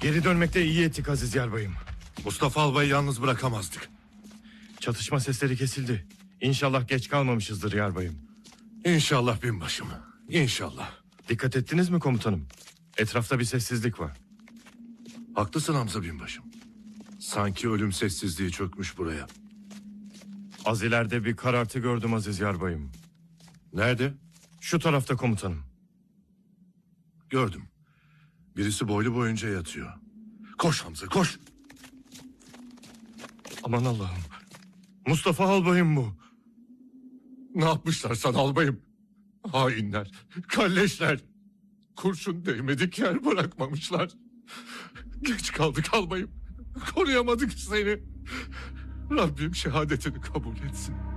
Geri dönmekte iyi ettik Aziz Yarbayım. Mustafa Albay'ı yalnız bırakamazdık. Çatışma sesleri kesildi. İnşallah geç kalmamışızdır Yarbayım. İnşallah binbaşım. İnşallah. Dikkat ettiniz mi komutanım? Etrafta bir sessizlik var. Haklısın Hamza binbaşım. Sanki ölüm sessizliği çökmüş buraya. Az ileride bir karartı gördüm Aziz Yarbayım. Nerede? Şu tarafta komutanım. Gördüm. Birisi boylu boyunca yatıyor. Koş Hamza, koş. Aman Allah'ım. Mustafa Albayım bu. Ne yapmışlar sana albayım? Hainler, kalleşler. Kurşun değmedik yer bırakmamışlar. Geç kaldık albayım. Koruyamadık seni. Rabbim şehadetini kabul etsin.